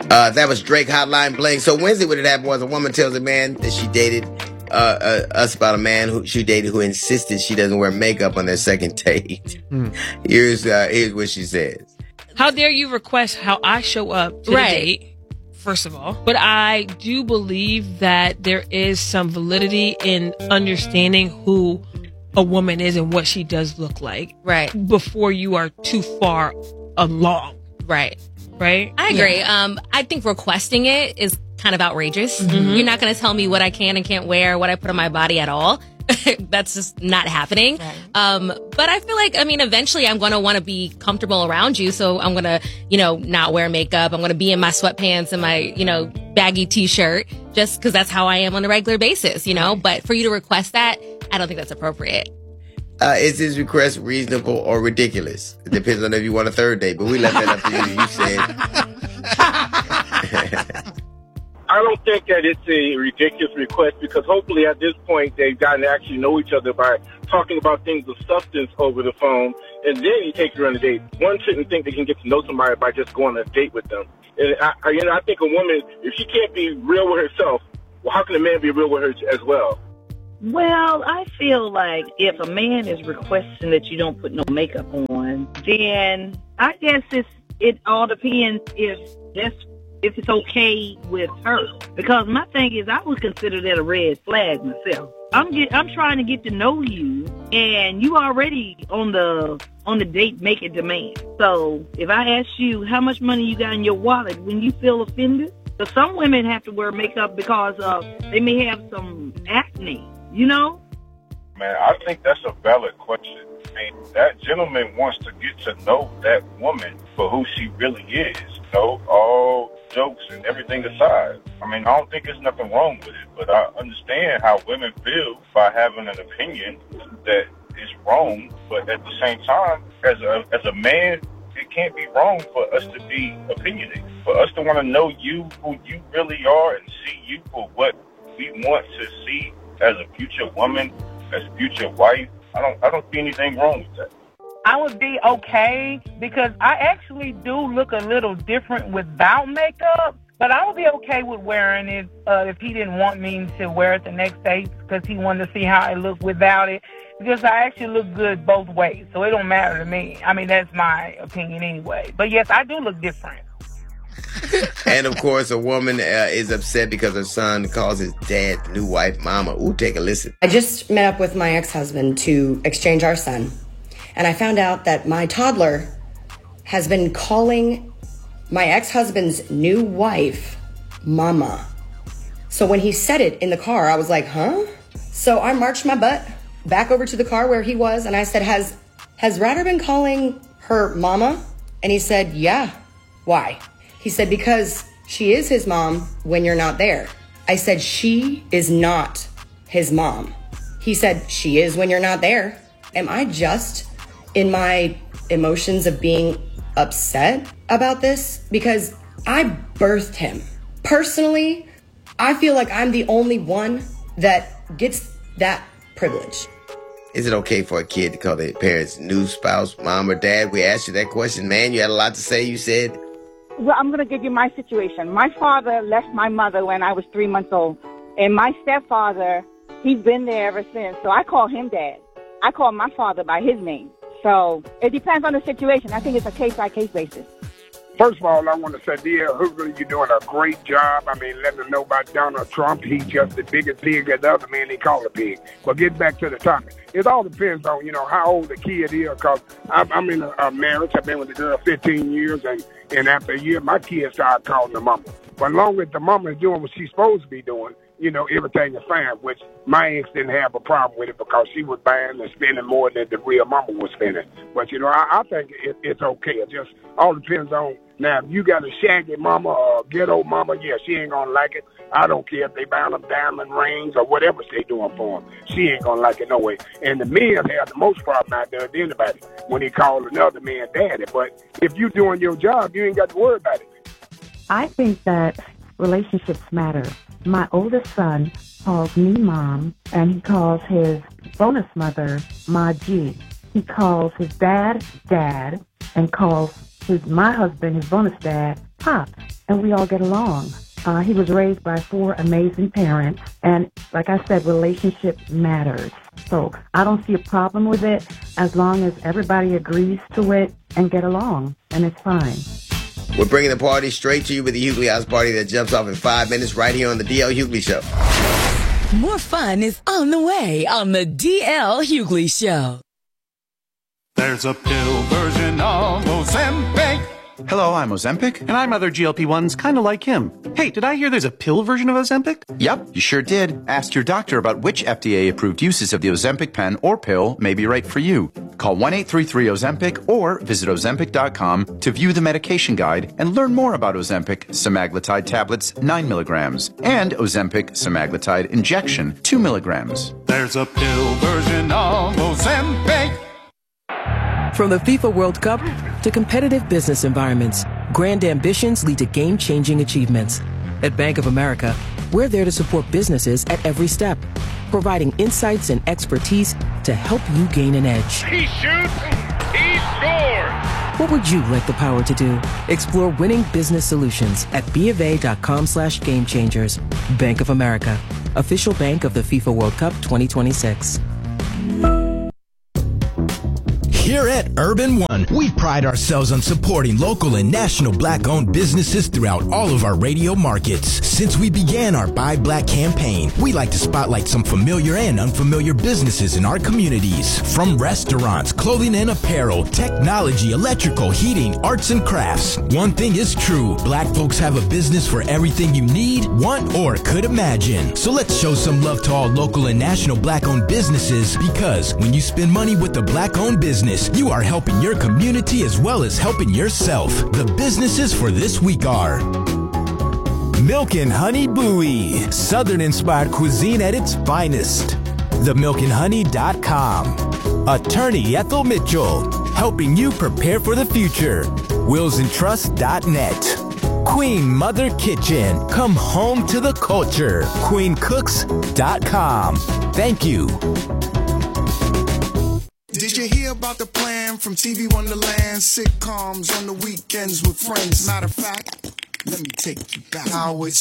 That was Drake Hotline Bling. So Wednesday, what had happened was a woman tells a man that she dated us about a man who she dated who insisted she doesn't wear makeup on their second date. Here's what she says. How dare you request how I show up to the date, first of all. But I do believe that there is some validity in understanding who a woman is and what she does look like. Right. Before you are too far along. Right. Right? I agree. I think requesting it is kind of outrageous. You're not going to tell me what I can and can't wear, what I put on my body at all. That's just not happening. Right. But I feel like, eventually I'm going to want to be comfortable around you. So I'm going to, not wear makeup. I'm going to be in my sweatpants and my, baggy t-shirt just because that's how I am on a regular basis, But for you to request that, I don't think that's appropriate. Is his request reasonable or ridiculous? It depends on if you want a third date, but we left that up to you. You said. I don't think that it's a ridiculous request because hopefully at this point they've gotten to actually know each other by talking about things of substance over the phone, and then you take her on a date. One shouldn't think they can get to know somebody by just going on a date with them. And I think a woman, if she can't be real with herself, well, how can a man be real with her as well? Well, I feel like if a man is requesting that you don't put no makeup on, then I guess it all depends if it's okay with her. Because my thing is, I would consider that a red flag myself. I'm trying to get to know you, and you already on the date making demand. So if I ask you how much money you got in your wallet, when you feel offended, but some women have to wear makeup because they may have some acne. Man, I think that's a valid question. That gentleman wants to get to know that woman for who she really is. All jokes and everything aside. I don't think there's nothing wrong with it, but I understand how women feel by having an opinion that is wrong. But at the same time, as a man, it can't be wrong for us to be opinionated. For us to want to know you, who you really are, and see you for what we want to see as a future woman, as a future wife. I don't see anything wrong with that. I would be okay because I actually do look a little different without makeup, but I would be okay with wearing it if he didn't want me to wear it the next day because he wanted to see how I look without it, because I actually look good both ways, so it don't matter to me. That's my opinion anyway. But yes, I do look different. And of course, a woman is upset because her son calls his dad new wife mama. Ooh, take a listen. I just met up with my ex-husband to exchange our son. And I found out that my toddler has been calling my ex-husband's new wife mama. So when he said it in the car, I was like, huh? So I marched my butt back over to the car where he was. And I said, has Ryder been calling her mama? And he said, yeah. Why? He said, because she is his mom when you're not there. I said, she is not his mom. He said, she is when you're not there. Am I just in my emotions of being upset about this? Because I birthed him. Personally, I feel like I'm the only one that gets that privilege. Is it okay for a kid to call their parents new spouse, mom or dad? We asked you that question, man. You had a lot to say. You said... Well, I'm going to give you my situation. My father left my mother when I was 3 months old. And my stepfather, he's been there ever since. So I call him dad. I call my father by his name. So it depends on the situation. I think it's a case-by-case basis. First of all, I want to say, dear Hoover, you're doing a great job. Letting them know about Donald Trump. He's just the biggest pig as the other man they call a pig. But get back to the topic. It all depends on, how old the kid is. Because I'm in a marriage. I've been with the girl 15 years. And after a year, my kids started calling the mama. But as long as the mama is doing what she's supposed to be doing, everything is fine, which my ex didn't have a problem with it because she was buying and spending more than the real mama was spending. But, I think it's okay. It just all depends on, now, if you got a shaggy mama or a ghetto mama, yeah, she ain't going to like it. I don't care if they buy them diamond rings or whatever they doing for them. She ain't going to like it no way. And the men have the most problem out there than anybody when he call another man daddy. But if you doing your job, you ain't got to worry about it. I think that relationships matter. My oldest son calls me mom, and he calls his bonus mother Ma G. He calls his dad, and calls my husband, his bonus dad, Pop. and we all get along. He was raised by 4 amazing parents, and like I said, relationship matters. So I don't see a problem with it as long as everybody agrees to it and get along, and it's fine. We're bringing the party straight to you with the Hughley House Party that jumps off in 5 minutes right here on the DL Hughley Show. More fun is on the way on the DL Hughley Show. There's a pill version of Ozempic. Hello, I'm Ozempic. And I'm other GLP-1s kind of like him. Hey, did I hear there's a pill version of Ozempic? Yep, you sure did. Ask your doctor about which FDA-approved uses of the Ozempic pen or pill may be right for you. Call 1-833-OZEMPIC or visit Ozempic.com to view the medication guide and learn more about Ozempic semaglutide tablets 9 milligrams and Ozempic semaglutide injection 2 milligrams. There's a pill version of Ozempic. From the FIFA World Cup to competitive business environments, grand ambitions lead to game-changing achievements. At Bank of America, we're there to support businesses at every step, providing insights and expertise to help you gain an edge. He shoots, he scores! What would you like the power to do? Explore winning business solutions at BofA.com/gamechangers. Bank of America, official bank of the FIFA World Cup 2026. Here at Urban One, we pride ourselves on supporting local and national Black-owned businesses throughout all of our radio markets. Since we began our Buy Black campaign, we like to spotlight some familiar and unfamiliar businesses in our communities. From restaurants, clothing and apparel, technology, electrical, heating, arts and crafts. One thing is true, Black folks have a business for everything you need, want, or could imagine. So let's show some love to all local and national Black-owned businesses, because when you spend money with a Black-owned business, you are helping your community as well as helping yourself. The businesses for this week are Milk and Honey Bowie, Southern-inspired cuisine at its finest. TheMilkandHoney.com. Attorney Ethel Mitchell, helping you prepare for the future. WillsandTrust.net. Queen Mother Kitchen, come home to the culture. QueenCooks.com. Thank you. Did you hear about the plan from TV Wonderland? Sitcoms on the weekends with friends. Matter of fact, let me take you back. How it's